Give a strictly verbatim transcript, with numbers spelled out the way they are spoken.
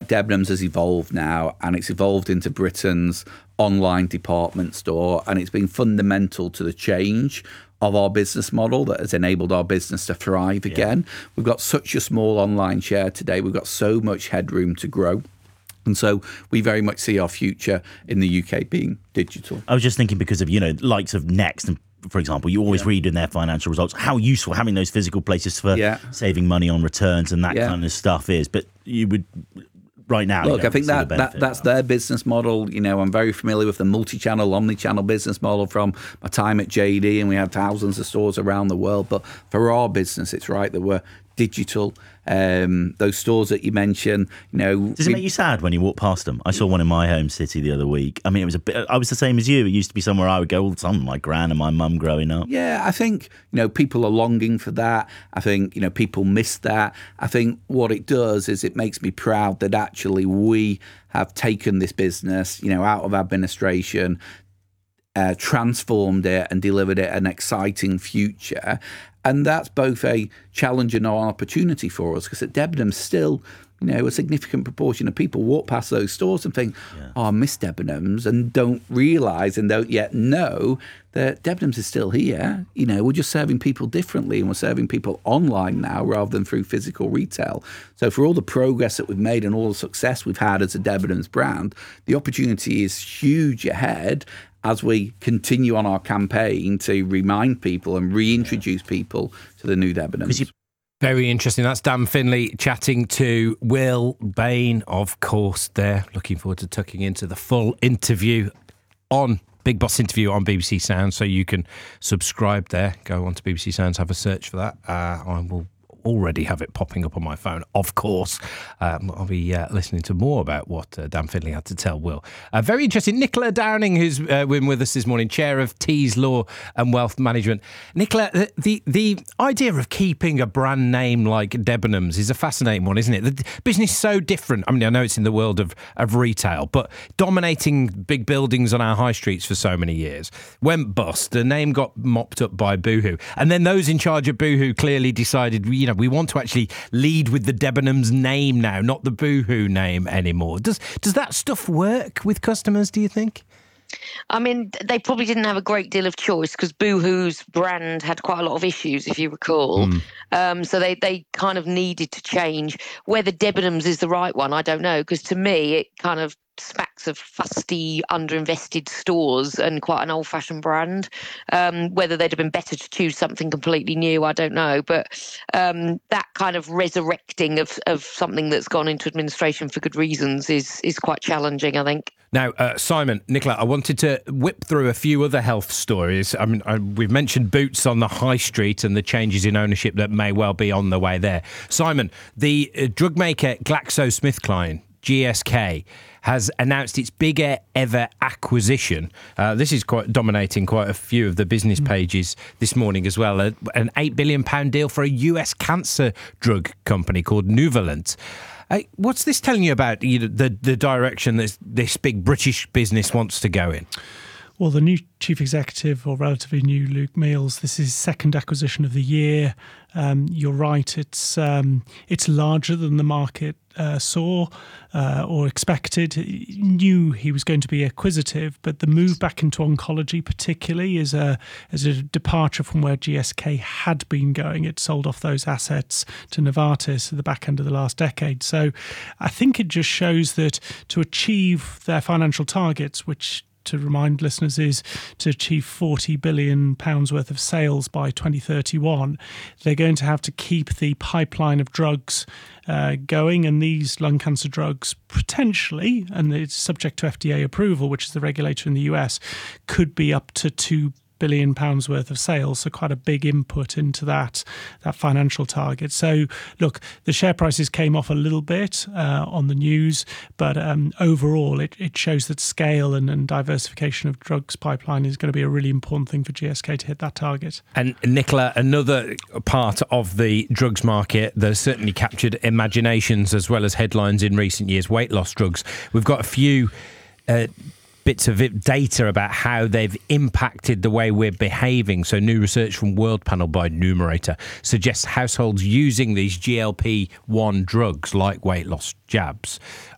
Debenhams has evolved now, and it's evolved into Britain's online department store, and it's been fundamental to the change of our business model that has enabled our business to thrive again. Yeah. We've got such a small online share today. We've got so much headroom to grow. And so we very much see our future in the U K being digital. I was just thinking because of, you know, likes of Next and for example, you always yeah. read in their financial results how useful having those physical places for yeah. saving money on returns and that yeah. kind of stuff is. But you would, right now, look, I think that, that that's their business model. You know, I'm very familiar with the multi-channel, omni-channel business model from my time at J D, and we have thousands of stores around the world. But for our business, it's right that we're digital. Um, those stores that you mentioned, you know, does it we, make you sad when you walk past them? I saw one in my home city the other week. I mean, it was a bit. I was the same as you. It used to be somewhere I would go all the time with my gran and my mum growing up. Yeah, I think you know people are longing for that. I think you know people miss that. I think what it does is it makes me proud that actually we have taken this business, you know, out of administration, uh, transformed it, and delivered it an exciting future. And that's both a challenge and an opportunity for us, because at Debenhams still, you know, a significant proportion of people walk past those stores and think, yeah. oh, I miss Debenhams, and don't realise and don't yet know that Debenhams is still here. You know, we're just serving people differently, and we're serving people online now rather than through physical retail. So for all the progress that we've made and all the success we've had as a Debenhams brand, the opportunity is huge ahead as we continue on our campaign to remind people and reintroduce people to the new Debenhams. Very interesting. That's Dan Finlay chatting to Will Bain, of course, there. Looking forward to tucking into the full interview on Big Boss Interview on B B C Sounds, so you can subscribe there. Go on to B B C Sounds, have a search for that. Uh, I will already have it popping up on my phone, of course. Um, I'll be uh, listening to more about what uh, Dan Finlay had to tell Will. Uh, very interesting. Nicola Downing, who's uh, been with us this morning, chair of Tees Law and Wealth Management. Nicola, the, the the idea of keeping a brand name like Debenhams is a fascinating one, isn't it? The business is so different. I mean, I know it's in the world of, of retail, but dominating big buildings on our high streets for so many years. Went bust. The name got mopped up by Boohoo. And then those in charge of Boohoo clearly decided, you know, we want to actually lead with the Debenhams name now, not the Boohoo name anymore. Does does that stuff work with customers, do you think? I mean, they probably didn't have a great deal of choice, because Boohoo's brand had quite a lot of issues, if you recall. Mm. Um, so they, they kind of needed to change. Whether Debenhams is the right one, I don't know, because to me it kind of smacks of fusty, underinvested stores and quite an old-fashioned brand. Um, whether they'd have been better to choose something completely new, I don't know. But um, that kind of resurrecting of, of something that's gone into administration for good reasons is is quite challenging, I think. Now, uh, Simon, Nicola, I wanted to whip through a few other health stories. I mean, I, we've mentioned Boots on the high street and the changes in ownership that may well be on the way there. Simon, the uh, drug maker GlaxoSmithKline, G S K, has announced its bigger ever acquisition. Uh, this is quite dominating quite a few of the business pages this morning as well. Uh, an eight billion pounds deal for a U S cancer drug company called Nuvalent. Uh, what's this telling you about you know, the, the direction that this big British business wants to go in? Well, the new chief executive, or relatively new, Luke Mills, this is his second acquisition of the year. Um, you're right, it's um, it's larger than the market uh, saw uh, or expected. He knew he was going to be acquisitive, but the move back into oncology particularly is a, is a departure from where G S K had been going. It sold off those assets to Novartis at the back end of the last decade. So I think it just shows that to achieve their financial targets, which to remind listeners is to achieve forty billion pounds worth of sales by twenty thirty-one, they're going to have to keep the pipeline of drugs uh, going, and these lung cancer drugs potentially, and it's subject to F D A approval, which is the regulator in the U S, could be up to two billion pounds worth of sales, so quite a big input into that that financial target. So look, the share prices came off a little bit uh, on the news, but um, overall it, it shows that scale and, and diversification of drugs pipeline is going to be a really important thing for G S K to hit that target. And Nicola, another part of the drugs market that has certainly captured imaginations as well as headlines in recent years, weight loss drugs. We've got a few uh, bits of data about how they've impacted the way we're behaving. So new research from World Panel by Numerator suggests households using these G L P one drugs like weight loss jabs